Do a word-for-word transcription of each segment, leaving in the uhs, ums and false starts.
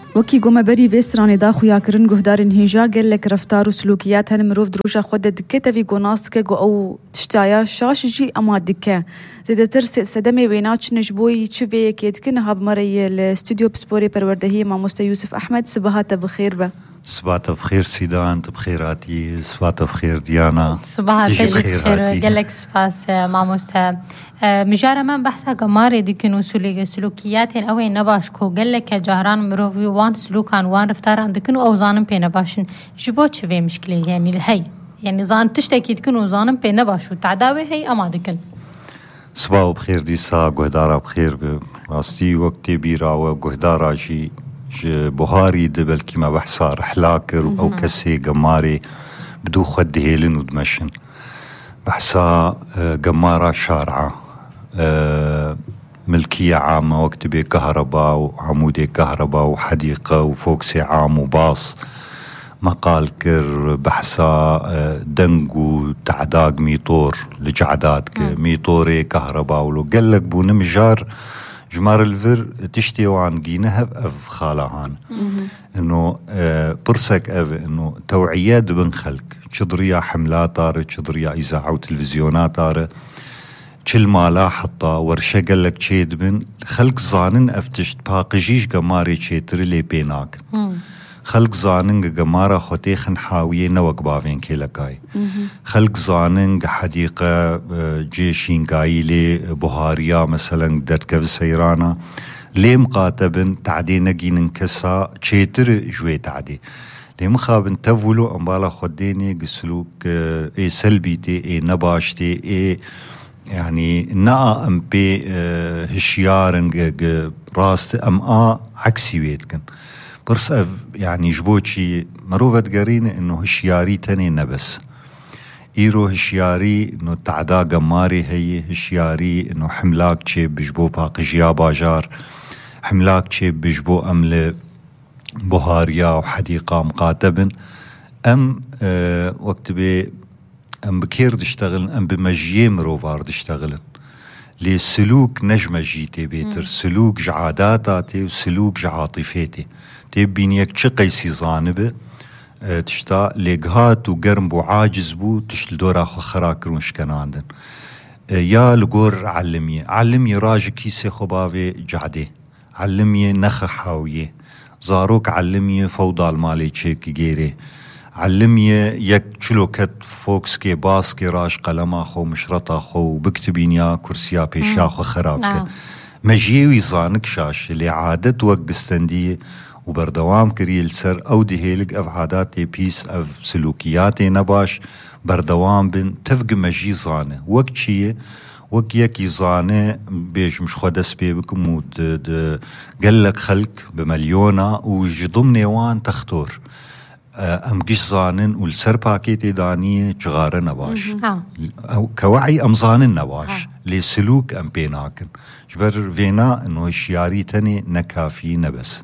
وكي قوم بري فيستراني داخو ياكرن جهدارن هيجا قال لك رفتار وسلوكيات هن مروف دروجا خود دكتا في قناصك جو أو تشتايا شاشجي أما دكا زيدا ترسل سدمي بيناتش نجبوي تشوفي كيتكن هاب مري الاستوديو بسبوري پروردهي مع مستر يوسف أحمد. صباحات بخير با. صباحات بخير سيدان بخيراتي. صباحات بخير ديانا. صباحات بخير قال لك سباس مع مستر مجارة من بحثها قماري دي كنو سلوكيات أوي نباشكو قال لك جهران مروفي وان سلوكان وان رفتار عندكنو أو ظانم بي نباشن جبوت شوي مشكلة يعني لهي يعني ظان تشتكي تكنو ظانم بي نباشو تعداوي هي أما دكن. صباح بخير ديسا قهدارا بخير راستي وقتي بيراوة قهدارا جي بوهاري دبل كما بحثا رحلاكر أو كسي قماري بدو خد هيلن ودمشن بحثا قمارة شارعة ملكية عامة وقت بي كهرباء وعمودي كهرباء وحديقة وفوكسي عام وباص مقال كر بحثا دنقو تعداق ميطور لجعدات ميطوري كهرباء ولو قلق بو نمجار جمار الفر تشتي وعن جينها أف خالهان إنه اه برسك أف إنه توعيات بن خلق شدريا حملات طارة شدريا إذاعة وتلفزيونات طارة كل ما لا حتى ورشة قال لك شيد بن خلق زانن أفتشت باقجيش قماري شيتر لي بيناك خلق زانن قمارة خوتيخن حاوية نوك بافين كيلكاي خلق زانن حديقة جيشين قايلي بوهاريا مثلا دركف سيرانا ليه مقاتبن تعدي نقين انكسا تشيتر جوي تعدي ليه مخابن تفولو امبالا خديني قسلوك اي سلبيتي اي نباشتي اي يعني نا ام بي هشيارن راست ام ا عكسي ويتكن برس يعني جبوتشي مروفت قرينة انه هشياري تاني نبس ايرو هشياري انه تعدا قماري هي هشياري انه حملاك چه بجبو باقجيا باجار حملاك چه بجبو امل بوهاريا وحديقة مقاتبن ام اه وقت بي ام بكير دشتغلن ام بمجيه مروفار دشتغلن لي سلوك نجمة جيتي بيتر سلوك جعاداتاتي وسلوك جعاطفيتي تبين يك قيسي زانبه اه تشتا لقهات وقرم بو عاجز بو تشتل دورا خو خراكرون شكناندن اه يا لقور علمي علمي راج كيسي خبابي جعدي علمي نخ حاويه زاروك علمي فوضى المالي تشيك جيري علمي يك چلوكت فوكس كي باس كي راش قلما خو مشرطا خو بكتبين يا كرسيا بيشيا خو خرابك مجيوي زانك شاش اللي عادت وقستندية وبردوام كريل سر او دهيلك اف عاداتي بيس اف سلوكياتي نباش بردوام بن تفق مجي زانه وقت شيه وقت يكي زانه بيش مش خدس بيبكم ود قلك خلق بمليونة وجضم نيوان تختور ام قش زانن والسر باكيتي دانية جغارة نباش او كوعي ام زانن نباش لي سلوك ام بيناكن جبر فينا انه الشياري تاني نكافي نبس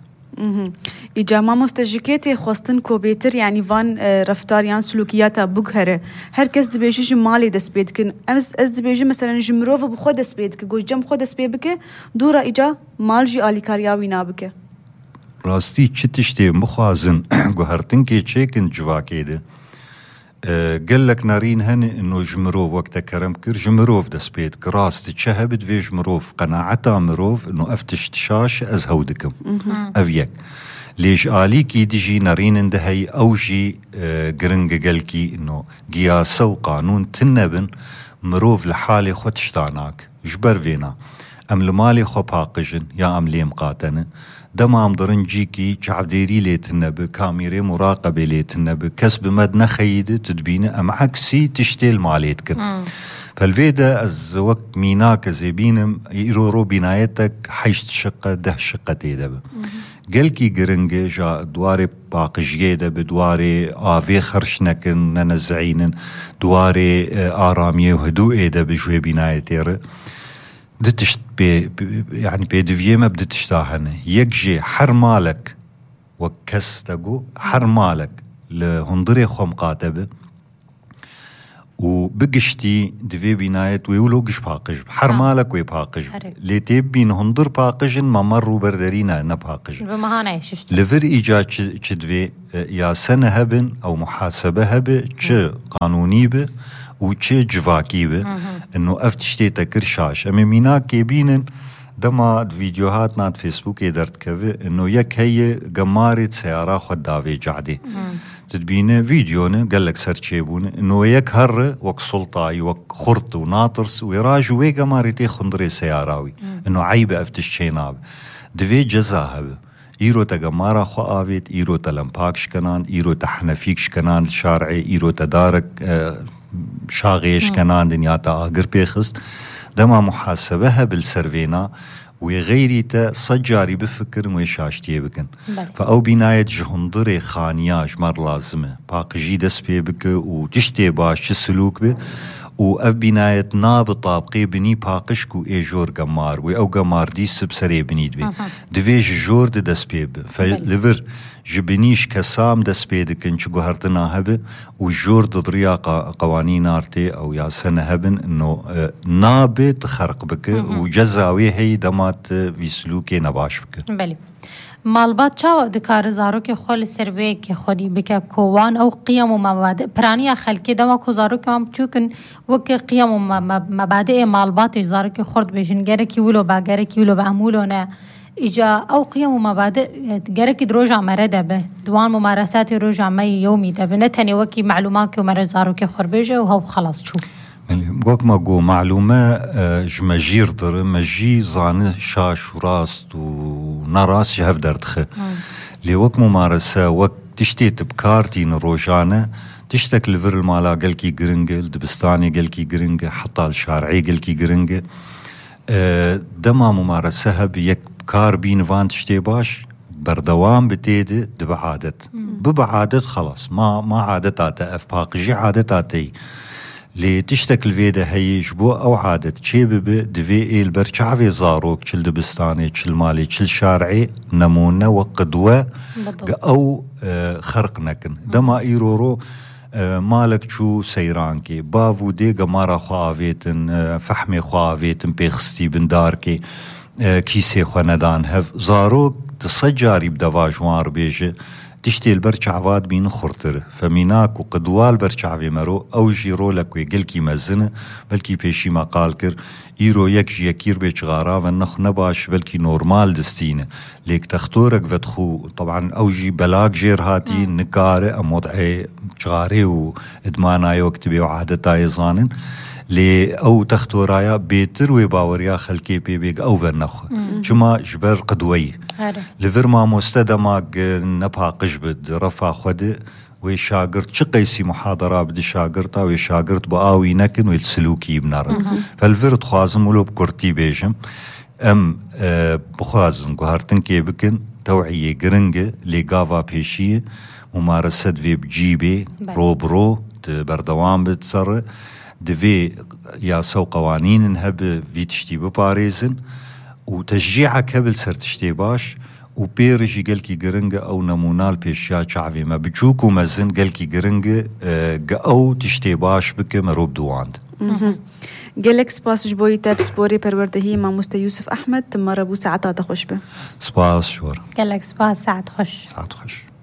إجا ما مستجكيتي خواستن كوبيتر يعني فان رفتاريان سلوكياتا بقهره هر كس دبيجي جمالي دس بيدكن أز أز دبيجي مثلا جمروفا بخو دس بيدك قوش جم خو دس بيبك دورا إجا مالجي آلي كارياوي نابك راستي چتشتي مخوازن قهرتن كي چيكن جواكيده قال لك نارين هن انه جمروف وقت كرم كر جمروف دس بيدك راستي تشهبت في جمروف قناعتا مروف انه افتش تشاش از هودكم افيك ليش آلي كي ديجي نارين اندهي اوجي قرنق قلكي انه قياسة وقانون تنبن مروف لحالي خدشتاناك جبر فينا ام لمالي خو باقجن يا ام ليم قاتنه دمام درنجيكي جعبديري ليتنب كاميري مراقبة ليتنب كسب مد نخيد تدبينه ام عكسي تشتيل ماليتك فالفيدا از وقت ميناك زيبينم يرورو بنايتك حيشت شقة ده شقة تيدب قلكي قرنجي جا دواري باقجيدة بدواري آفي خرشنكن ننزعينن دواري آرامية وهدوء ايدا بجوه بنايتير دتشت بي يعني بيدفيه ما بدتشتاهن يكجي حر مالك وكستقو حر مالك لهندري خو مقاتبه وبقشتي دفي بنايت ويولو قش باقج حرمالك وي باقج ليتيب بين هندر باقجن ما مروا بردرينا نباقج بمهانة ششت لفر إيجاد تشدفي يا سنة هبن أو محاسبة هبه تش قانوني به وتش جواكي به إنه أفتشتي تكرشاش أمي ميناك كيبينن دما فيديوهات نات فيسبوك يدرت كذا إنه يك هي جمارة سيارة خدافي جعدي تدبينه فيديونه قال لك سرتشيبونه إنه يك هر وك سلطاي وك خرط وناطرس ويراجو وي جمارة خندري سياراوي إنه عيبة أفتش شيناب دفي جزاها إيرو تجمارة خاويت إيرو تلمباكش كنان إيرو تحنفيكش كنان الشارعي إيرو تدارك آه شاغيش كنان دنياتا آقر بيخست دما محاسبها بالسرفينا وغيري تا صجاري بفكر ويشاشتي بكن فأو بناية جهندري خانياج مر لازمة باقجي دس بي بك وتشتي باش تسلوك بي و اف بناية ناب طابقي بني باقشكو اي جور قمار و او قمار دي سبسري بنيد بي دفيج جور دي دس بيب فليفر جبنيش كسام دس بيدكن چگو هرتنا هبه و جور دضريا قوانين ارتي او يا سنة هبن انو ناب تخرق بك و جزاوي هي دمات في سلوكي نباش بك بلي مالبات چاو دکار زارو که خال سروی که خودی بکه کوان او قیام و مبادئ پرانی خلکی دما کو زارو که هم چوکن وک قیام و مبادئ مالبات زارو که خورد بشن گره کی ولو با گره کی ولو با عمولو نه اجا او قیام و مبادئ گره کی دروجا مرده به دوان ممارسات روجا می یومی ده نه تنی وکی معلومات که مر زارو که خور بجه و هو خلاص شو وقت ما قو معلومة جمجير در مجي زان شاش وراست ونراس يهف دردخه لي وقت ممارسة وقت تشتي تبكارتي نروجانة تشتك لفر المالا قلكي قرنجل دبستاني قلكي قرنجل حتى الشارعي قلكي قرنجل دما ممارسة بيك بكار بين فان تشتي باش بردوام بتيدي دبعادت ببعادت خلاص ما ما عادتها اف باقجي عادتها لي تشتكل فيدا هي جبو او عادة تشيبه دفي ايل برشعفي زاروك چل دبستاني چل مالي چل شارعي نمونة وقدوة او خرق نكن دما ايرورو مالك شو سيرانكي بافو دي قمارا خواهيتن فحمي خواهيتن بيخستي بنداركي كيسي خواندان هف زاروك تصجاري بدواجوار بيجي تشتي البرشعوات بين خرطر فميناك وقدوال برشعوي مرو او جيرو لك ويقلكي مزنة بلكي بيشي ما قالكر ايرو يك يكير بيش غارا ونخ نباش بلكي نورمال دستينة ليك تختورك فتخو طبعا او جي بلاك جير هاتي نكاري ام وضعي جغاري وادماناي وكتبي وعادتاي زانن لي او تختورايا بيتر ويباوريا خلكي بيبيق او ونخ جما جبر قدوي لفر ما مستدماق نبها قجبد رفا خود ويشاقرت شقيسي محاضرة بدي شاقرتا ويشاقرت بآوي نكن ويلسلوكي بنار فالفرد خوازم ولو بكورتي بيجم ام بخوازن قهرتن كي بكن توعية قرنجة لقافا بيشية ممارسة في بجيبي رو برو بردوام بتصر دفي يا سو قوانين نهب في تشتي بباريزن وتشجيعك هبل سر تشتي باش وبيرجي قلكي قرنجة او نمونال بيشيا شعبي ما بجوكو مزن قلكي قرنجة او تشتي باش بك مروب دواند قالك سباس جبوي تاب سبوري پروردهي ما مست يوسف احمد تمر ابو ساعات تخش به سباس شور قالك سباس ساعات خش ساعات خش